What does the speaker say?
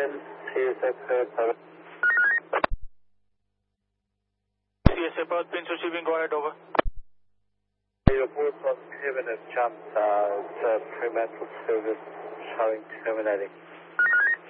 CSF Power. CSF Power, Prince receiving, go ahead, over. Your board on Kevin has jumped, it's a pre-mental service showing terminating.